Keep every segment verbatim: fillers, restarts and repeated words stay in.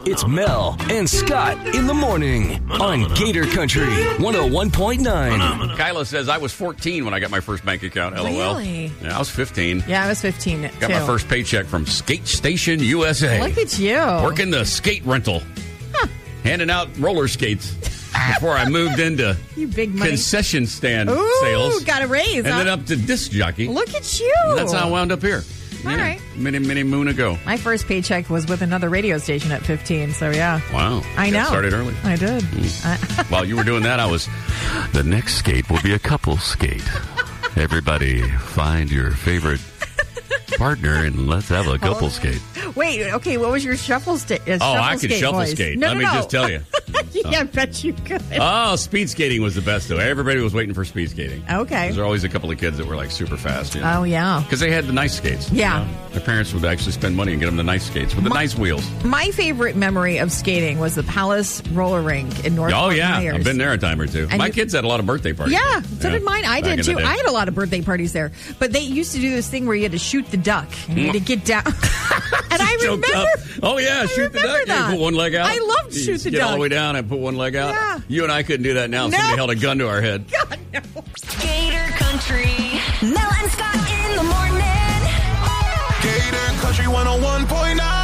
It's Mel and Scott in the morning on Gator Country one oh one point nine. Kyla says, I was fourteen when I got my first bank account, LOL. Really? Yeah, I was fifteen. Yeah, I was fifteen, Got too. my first paycheck from Skate Station U S A. Look at you. Working the skate rental. Huh. Handing out roller skates before I moved into you big money. concession stand Ooh, sales. got a raise, And huh? then up to disc jockey. Look at you. And that's how I wound up here. All yeah, right. Many, many moon ago. My first paycheck was with another radio station at fifteen, so yeah. Wow. I Got know. started early. I did. Mm. While you were doing that, I was, the next skate will be a couple skate. Everybody find your favorite partner and let's have a couple Oh. skate. Wait, okay, what was your shuffle, sta- uh, shuffle Oh, I could skate shuffle voice? skate. No, Let no, me no. just tell you. yeah, I bet you could. Oh, speed skating was the best, though. Everybody was waiting for speed skating. Okay. There were always a couple of kids that were, like, super fast. You know? Oh, yeah. Because they had the nice skates. Yeah. You know? Their parents would actually spend money and get them the nice skates with the My- nice wheels. My favorite memory of skating was the Palace Roller Rink in North Oh, Fort yeah. Myers. I've been there a time or two. And My you- kids had a lot of birthday parties. Yeah, there. so did mine. I Back did in too. the day. I had a lot of birthday parties there. But they used to do this thing where you had to shoot the duck and you had to get down. and I Choked remember. up. Oh, yeah, I shoot the remember duck. that. You put one leg out. I loved You shoot just the get duck. all the way down and put one leg out. Yeah. You and I couldn't do that now. No. Somebody held a gun to our head. God, no. Gator Country. Mel and Scott in the morning. Gator Country one oh one point nine.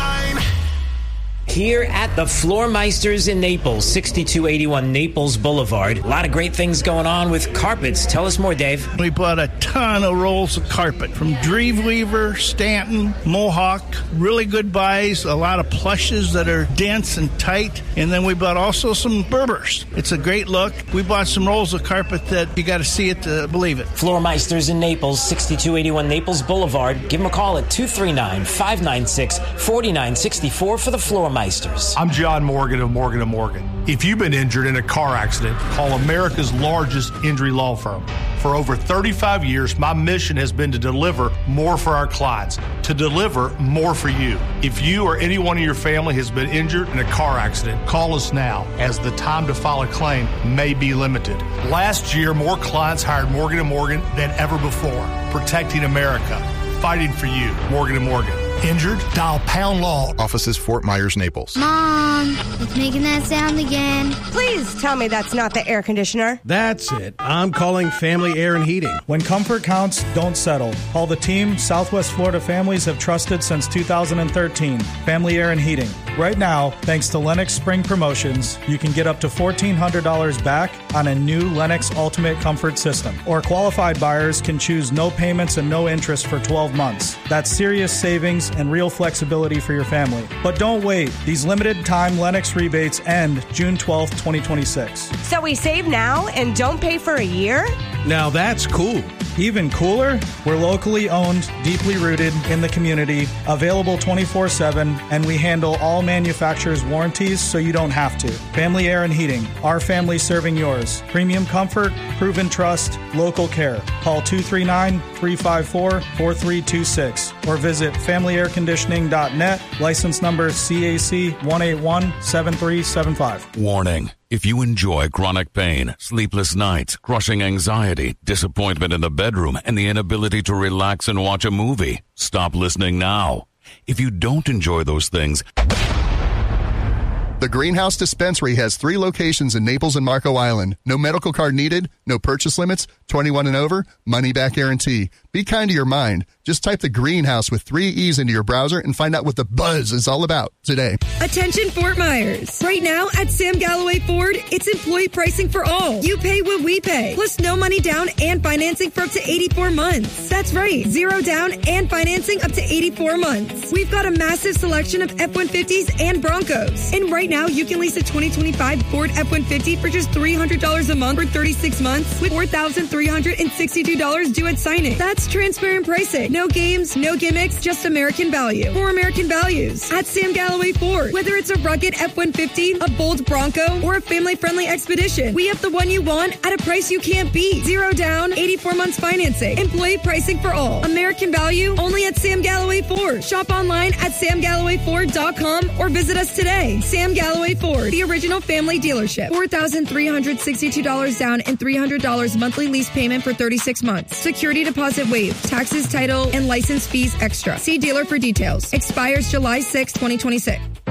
Here at the Floormeisters in Naples, sixty-two eighty-one Naples Boulevard. A lot of great things going on with carpets. Tell us more, Dave. We bought a ton of rolls of carpet from Dreamweaver, Stanton, Mohawk. Really good buys. A lot of plushes that are dense and tight. And then we bought also some Berbers. It's a great look. We bought some rolls of carpet that you got to see it to believe it. Floormeisters in Naples, sixty-two eighty-one Naples Boulevard. Give them a call at two three nine, five nine six, four nine six four for the Floormeisters. I'm John Morgan of Morgan and Morgan. If you've been injured in a car accident, call America's largest injury law firm. For over thirty-five years, my mission has been to deliver more for our clients, to deliver more for you. If you or anyone in your family has been injured in a car accident, call us now, as the time to file a claim may be limited. Last year, more clients hired Morgan and Morgan than ever before, protecting America, fighting for you. Morgan and Morgan. Injured? Dial Pound Law. Offices Fort Myers, Naples. Mom, it's making that sound again. Please tell me that's not the air conditioner. That's it. I'm calling Family Air and Heating. When comfort counts, don't settle. Call the team Southwest Florida families have trusted since two thousand thirteen. Family Air and Heating. Right now, thanks to Lennox Spring Promotions, you can get up to fourteen hundred dollars back on a new Lennox Ultimate Comfort System. Or qualified buyers can choose no payments and no interest for twelve months. That's serious savings and real flexibility for your family. But don't wait. These limited time Lennox rebates end June twelfth, twenty twenty-six. So we save now and don't pay for a year? Now that's cool. Even cooler, we're locally owned, deeply rooted in the community, available twenty-four seven, and we handle all manufacturers' warranties so you don't have to. Family Air and Heating, our family serving yours. Premium comfort, proven trust, local care. Call two three nine, three five four, four three two six or visit family air conditioning dot net, license number C A C one eight one seven three seven five. Warning. If you enjoy chronic pain, sleepless nights, crushing anxiety, disappointment in the bedroom, and the inability to relax and watch a movie, stop listening now. If you don't enjoy those things, The Greenhouse Dispensary has three locations in Naples and Marco Island. No medical card needed, no purchase limits, twenty-one and over, money back guarantee. Be kind to your mind. Just type The Greenhouse with three E's into your browser and find out what the buzz is all about today. Attention Fort Myers. Right now at Sam Galloway Ford, it's employee pricing for all. You pay what we pay, plus no money down and financing for up to eighty-four months. That's right, zero down and financing up to eighty-four months. We've got a massive selection of F one fifties and Broncos. And right now, you can lease a twenty twenty-five Ford F one fifty for just three hundred dollars a month for thirty-six months with four thousand three hundred sixty-two dollars due at signing. That's transparent pricing. No games, no gimmicks, just American value. For American values. At Sam Galloway Ford. Whether it's a rugged F one fifty, a bold Bronco, or a family-friendly Expedition, we have the one you want at a price you can't beat. Zero down, eighty-four months financing. Employee pricing for all. American value only at Sam Galloway Ford. Shop online at sam galloway ford dot com or visit us today. Sam Galloway Ford, the original family dealership. four thousand three hundred sixty-two dollars down and three hundred dollars monthly lease payment for thirty-six months. Security deposit waived. Taxes, title, and license fees extra. See dealer for details. Expires July sixth, twenty twenty-six.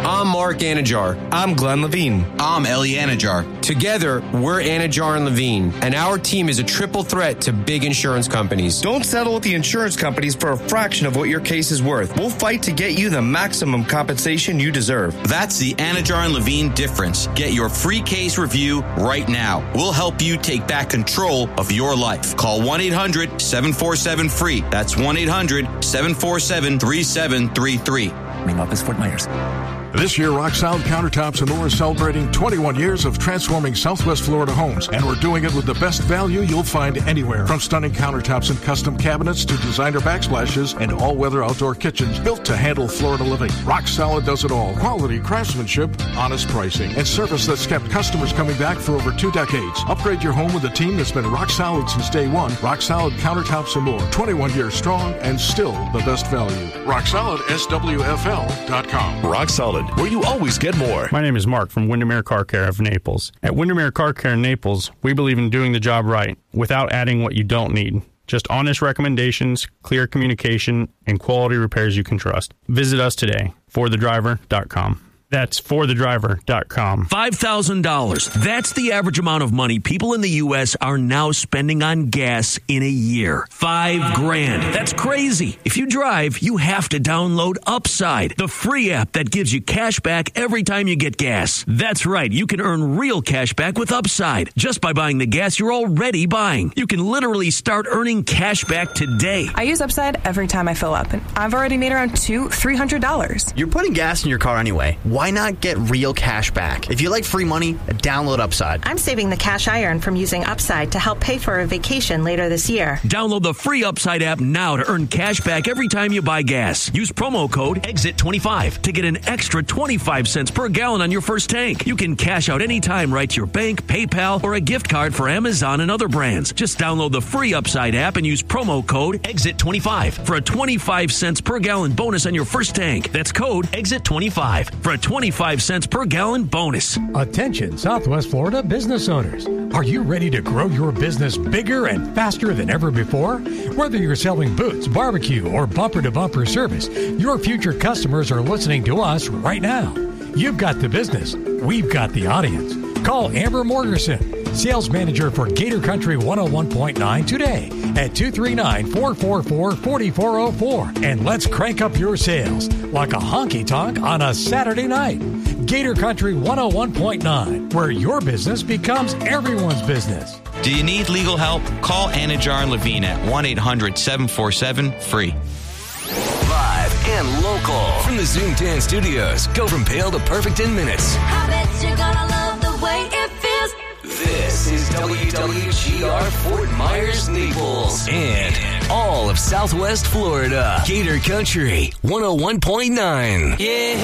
I'm Mark Anajar. I'm Glenn Levine. I'm Ellie Anajar. Together, we're Anajar and Levine, and our team is a triple threat to big insurance companies. Don't settle with the insurance companies for a fraction of what your case is worth. We'll fight to get you the maximum compensation you deserve. That's the Anajar and Levine difference. Get your free case review right now. We'll help you take back control of your life. Call one eight hundred seven four seven free. That's one eight hundred seven four seven three seven three three. Name up is Fort Myers. This year, Rock Solid Countertops and More is celebrating twenty-one years of transforming Southwest Florida homes, and we're doing it with the best value you'll find anywhere. From stunning countertops and custom cabinets to designer backsplashes and all-weather outdoor kitchens built to handle Florida living. Rock Solid does it all. Quality, craftsmanship, honest pricing, and service that's kept customers coming back for over two decades. Upgrade your home with a team that's been rock solid since day one. Rock Solid Countertops and More. twenty-one years strong and still the best value. Rock Solid S W F L dot com. Rock Solid, where you always get more. My name is Mark from Windermere Car Care of Naples. At Windermere Car Care in Naples, we believe in doing the job right without adding what you don't need. Just honest recommendations, clear communication, and quality repairs you can trust. Visit us today, for the driver dot com. That's for the driver dot com. five thousand dollars. That's the average amount of money people in the U S are now spending on gas in a year. Five grand. That's crazy. If you drive, you have to download Upside, the free app that gives you cash back every time you get gas. That's right. You can earn real cash back with Upside just by buying the gas you're already buying. You can literally start earning cash back today. I use Upside every time I fill up, and I've already made around two, three hundred dollars. You're putting gas in your car anyway. Why not get real cash back? If you like free money, download Upside. I'm saving the cash I earn from using Upside to help pay for a vacation later this year. Download the free Upside app now to earn cash back every time you buy gas. Use promo code exit twenty-five to get an extra twenty-five cents per gallon on your first tank. You can cash out anytime right to your bank, PayPal, or a gift card for Amazon and other brands. Just download the free Upside app and use promo code exit twenty-five for a twenty-five cents per gallon bonus on your first tank. That's code exit twenty-five for a twenty-five cents per gallon bonus. Attention, Southwest Florida business owners. Are you ready to grow your business bigger and faster than ever before? Whether you're selling boots, barbecue, or bumper-to-bumper service, your future customers are listening to us right now. You've got the business. We've got the audience. Call Amber Morgerson, Sales Manager for Gator Country one oh one point nine today at two three nine, four four four, four four zero four. And let's crank up your sales like a honky-tonk on a Saturday night. Gator Country one oh one point nine, where your business becomes everyone's business. Do you need legal help? Call Anajar and Levine at one eight hundred seven four seven free. Live and local from the Zoom ten studios. Go from pale to perfect in minutes. I bet you're gonna love the way it feels. This is W W G R Fort Myers, Naples, and all of Southwest Florida. Gator Country one oh one point nine. Yeah.